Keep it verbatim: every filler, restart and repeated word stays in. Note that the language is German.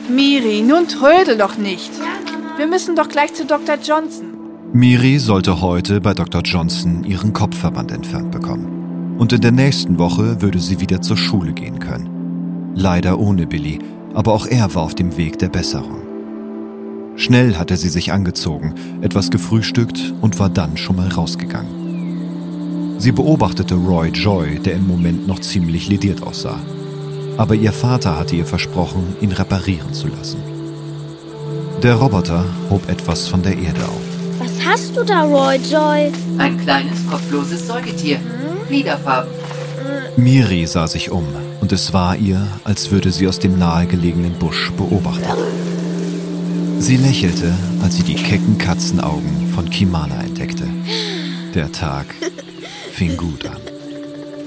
Miri, nun trödel doch nicht. Wir müssen doch gleich zu Doktor Johnson. Miri sollte heute bei Doktor Johnson ihren Kopfverband entfernt bekommen. Und in der nächsten Woche würde sie wieder zur Schule gehen können. Leider ohne Billy, aber auch er war auf dem Weg der Besserung. Schnell hatte sie sich angezogen, etwas gefrühstückt und war dann schon mal rausgegangen. Sie beobachtete Roy Joy, der im Moment noch ziemlich lediert aussah. Aber ihr Vater hatte ihr versprochen, ihn reparieren zu lassen. Der Roboter hob etwas von der Erde auf. Was hast du da, Roy Joy? Ein kleines, kopfloses Säugetier. Fliederfarben. Miri sah sich um und es war ihr, als würde sie aus dem nahegelegenen Busch beobachtet. Sie lächelte, als sie die kecken Katzenaugen von Kimana entdeckte. Der Tag fing gut an.